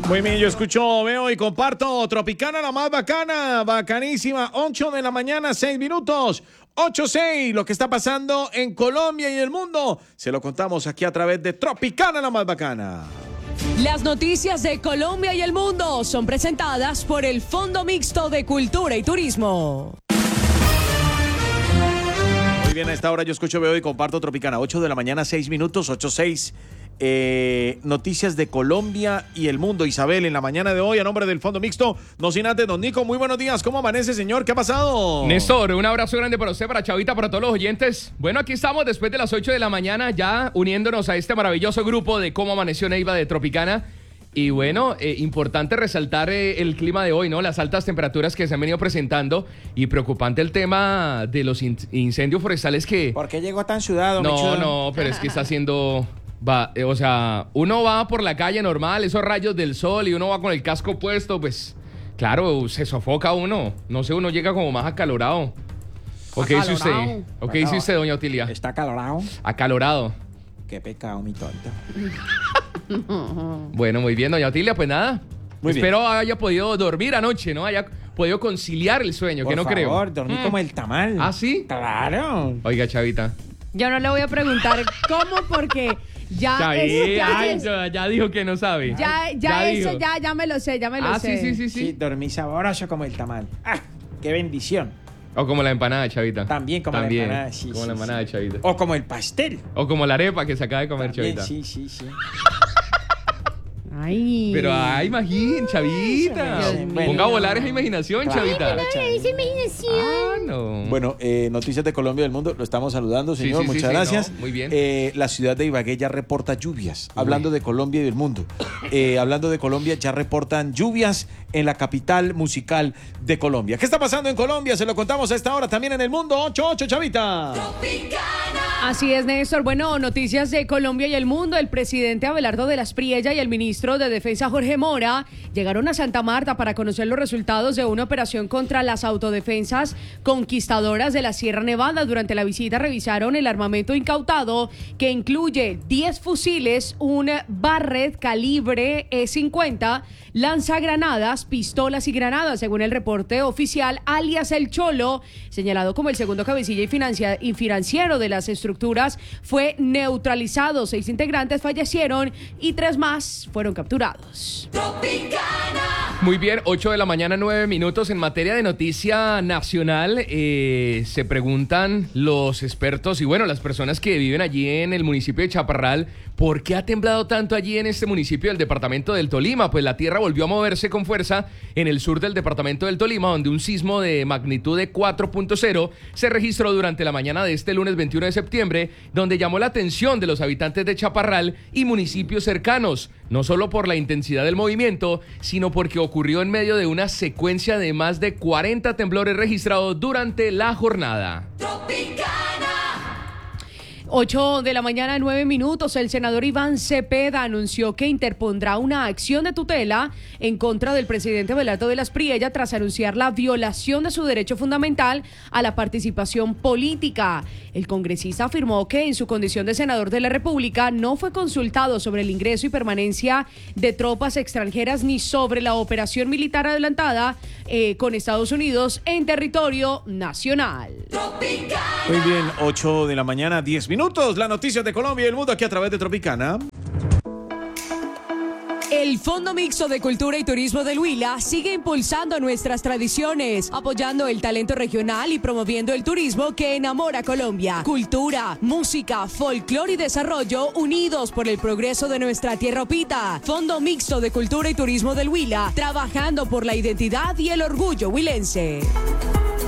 Muy bien, yo escucho, veo y comparto Tropicana, la más bacana, bacanísima, 8 de la mañana, 6 minutos, 8:06, lo que está pasando en Colombia y el mundo, se lo contamos aquí a través de Tropicana, la más bacana. Las noticias de Colombia y el mundo son presentadas por el Fondo Mixto de Cultura y Turismo. Muy bien, a esta hora yo escucho, veo y comparto Tropicana, 8 de la mañana, 6 minutos, 8:06. Noticias de Colombia y el mundo. Isabel, en la mañana de hoy, a nombre del Fondo Mixto, no sin antes, don Nico, muy buenos días. ¿Cómo amanece, señor? ¿Qué ha pasado? Néstor, un abrazo grande para usted, para Chavita, para todos los oyentes. Bueno, aquí estamos después de las 8 de la mañana, ya uniéndonos a este maravilloso grupo de Cómo Amaneció Neiva de Tropicana. Y bueno, importante resaltar el clima de hoy, ¿no? Las altas temperaturas que se han venido presentando y preocupante el tema de los incendios forestales que... ¿Por qué llegó tan sudado? No, pero es que está haciendo... o sea, uno va por la calle normal, esos rayos del sol, y uno va con el casco puesto, pues, claro, se sofoca uno. No sé, uno llega como más acalorado. ¿O qué dice usted? ¿O qué dice usted, doña Otilia? ¿Está acalorado? Acalorado. Qué pecado, mi tonto. Bueno, muy bien, doña Otilia, pues nada. Espero haya podido dormir anoche, ¿no? Haya podido conciliar el sueño, que no creo. Por favor, dormí como el tamal. ¿Ah, sí? Claro. Oiga, Chavita. Yo no le voy a preguntar cómo, porque ya ya dijo que no sabe. Ya me lo sé, sé. Sí, dormí sabroso como el tamal. ¡Ah! ¡Qué bendición! O como la empanada, Chavita. También como la empanada, sí. Como la empanada, Chavita. O como el pastel. O como la arepa que se acaba de comer, También, Chavita. sí. Ay. Pero, imagín, Chavita. Ponga a volar esa imaginación, Chavita. Esa imaginación. No. Bueno, noticias de Colombia y del mundo, lo estamos saludando, señor, Sí, muchas gracias. No, muy bien. La ciudad de Ibagué ya reporta lluvias, hablando de Colombia y del mundo. Hablando de Colombia, ya reportan lluvias en la capital musical de Colombia. ¿Qué está pasando en Colombia? Se lo contamos a esta hora, también en el mundo, 8:08, Chavita. Así es, Néstor. Bueno, noticias de Colombia y el mundo. El presidente Abelardo de la Espriella y el ministro de Defensa Jorge Mora llegaron a Santa Marta para conocer los resultados de una operación contra las autodefensas conquistadoras de la Sierra Nevada. Durante la visita revisaron el armamento incautado, que incluye 10 fusiles, un Barrett calibre .50, lanzagranadas, pistolas y granadas, según el reporte oficial, alias El Cholo, señalado como el segundo cabecilla y financiero de las estructuras, fue neutralizado. 6 integrantes fallecieron y 3 más fueron capturados. Muy bien, 8 de la mañana, 9 minutos. En materia de noticia nacional, se preguntan los expertos y bueno, las personas que viven allí en el municipio de Chaparral, ¿por qué ha temblado tanto allí en este municipio del departamento del Tolima? Pues la tierra volvió a moverse con fuerza en el sur del departamento del Tolima, donde un sismo de magnitud de 4.0 se registró durante la mañana de este lunes 21 de septiembre, donde llamó la atención de los habitantes de Chaparral y municipios cercanos, no solo por la intensidad del movimiento, sino porque ocurrió en medio de una secuencia de más de 40 temblores registrados durante la jornada. 8 de la mañana, 9 minutos. El senador Iván Cepeda anunció que interpondrá una acción de tutela en contra del presidente Abelardo de la Espriella tras anunciar la violación de su derecho fundamental a la participación política. El congresista afirmó que en su condición de senador de la República no fue consultado sobre el ingreso y permanencia de tropas extranjeras ni sobre la operación militar adelantada con Estados Unidos en territorio nacional. Muy bien, 8 de la mañana, 10 minutos. Las noticias de Colombia y el mundo aquí a través de Tropicana. El Fondo Mixto de Cultura y Turismo del Huila sigue impulsando nuestras tradiciones, apoyando el talento regional y promoviendo el turismo que enamora a Colombia. Cultura, música, folclore y desarrollo unidos por el progreso de nuestra tierra opita. Fondo Mixto de Cultura y Turismo del Huila, trabajando por la identidad y el orgullo huilense.